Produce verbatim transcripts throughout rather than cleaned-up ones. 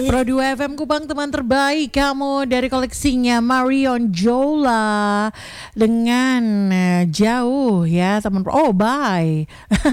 Pro dua F M Kupang, teman terbaik kamu dari koleksinya Marion Jola dengan eh, jauh ya teman. Oh bye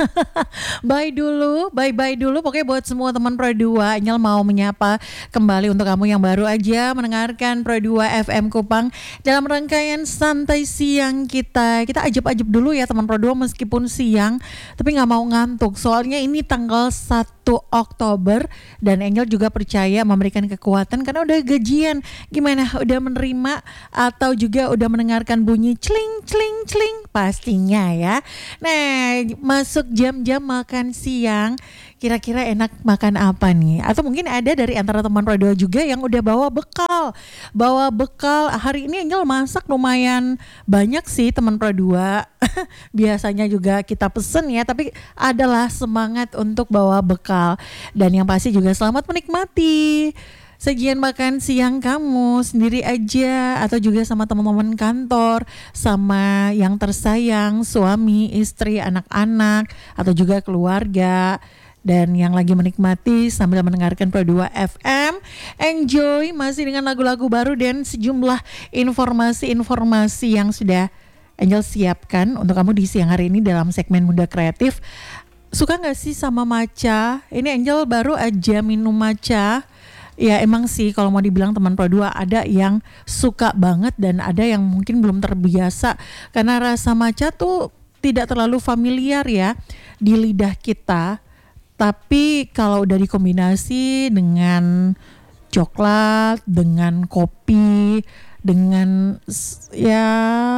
bye dulu, bye bye dulu. Pokoknya buat semua teman Pro dua, Nyel mau menyapa kembali untuk kamu yang baru aja mendengarkan Pro dua F M Kupang dalam rangkaian santai siang kita. Kita ajab-ajab dulu ya teman Pro dua, meskipun siang tapi nggak mau ngantuk. Soalnya ini tanggal satu Oktober dan Angel juga percaya memberikan kekuatan karena udah gajian. Gimana? Udah menerima atau juga udah mendengarkan bunyi cling cling cling pastinya ya. Nah, masuk jam-jam makan siang, kira-kira enak makan apa nih? Atau mungkin ada dari antara teman Pro dua juga yang udah bawa bekal. Bawa bekal. Hari ini Angel masak lumayan banyak sih teman Pro dua. Biasanya juga kita pesen ya, tapi adalah semangat untuk bawa bekal. Dan yang pasti juga selamat menikmati sajian makan siang kamu sendiri aja atau juga sama teman-teman kantor, sama yang tersayang, suami, istri, anak-anak atau juga keluarga. Dan yang lagi menikmati sambil mendengarkan Pro dua F M, enjoy masih dengan lagu-lagu baru dan sejumlah informasi-informasi yang sudah Angel siapkan untuk kamu di siang hari ini dalam segmen Muda Kreatif. Suka gak sih sama matcha? Ini Angel baru aja minum matcha. Ya emang sih kalau mau dibilang teman Pro dua ada yang suka banget dan ada yang mungkin belum terbiasa. Karena rasa matcha tuh tidak terlalu familiar ya di lidah kita. Tapi kalau udah dikombinasi dengan coklat, dengan kopi, dengan ya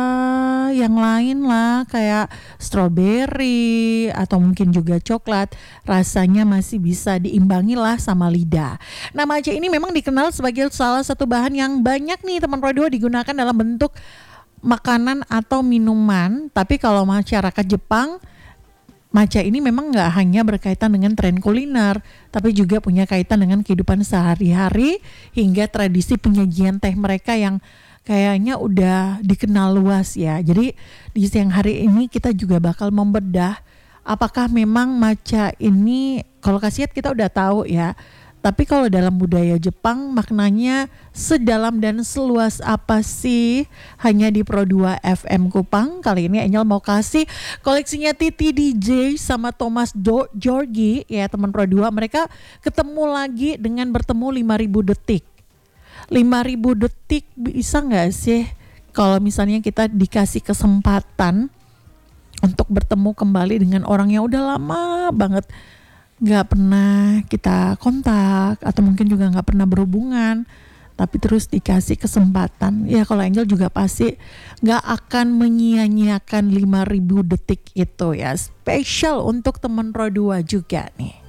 yang lain lah kayak strawberry atau mungkin juga coklat, rasanya masih bisa diimbangi lah sama lidah. Nah, matcha ini memang dikenal sebagai salah satu bahan yang banyak nih teman Pro dua digunakan dalam bentuk makanan atau minuman. Tapi kalau masyarakat Jepang, matcha ini memang gak hanya berkaitan dengan tren kuliner, tapi juga punya kaitan dengan kehidupan sehari-hari hingga tradisi penyajian teh mereka yang kayaknya udah dikenal luas ya. Jadi di siang hari ini kita juga bakal membedah apakah memang matcha ini, kalau khasiat kita udah tahu ya, tapi kalau dalam budaya Jepang maknanya sedalam dan seluas apa sih? Hanya di Pro dua F M Kupang. Kali ini Angel mau kasih koleksinya Titi D J sama Thomas Do- Jorgi ya teman Pro dua. Mereka ketemu lagi dengan bertemu lima ribu detik. lima ribu detik bisa gak sih kalau misalnya kita dikasih kesempatan untuk bertemu kembali dengan orang yang udah lama banget gak pernah kita kontak atau mungkin juga gak pernah berhubungan, tapi terus dikasih kesempatan. Ya kalau Angel juga pasti gak akan menyia-nyiakan lima ribu detik itu ya. Spesial untuk teman Pro dua juga nih.